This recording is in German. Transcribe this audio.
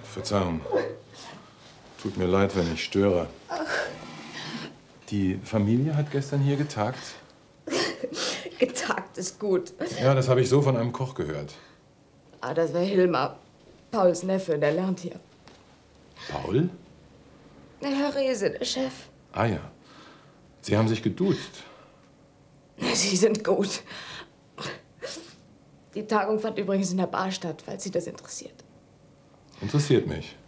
Verzeihung. Tut mir leid, wenn ich störe. Die Familie hat gestern hier getagt? Getagt ist gut. Ja, das habe ich so von einem Koch gehört. Ah, das war Hilmar, Pauls Neffe, der lernt hier. Paul? Der Herr Rehse, der Chef. Ah ja. Sie haben sich geduzt. Sie sind gut. Die Tagung fand übrigens in der Bar statt, falls Sie das interessiert. Interessiert mich.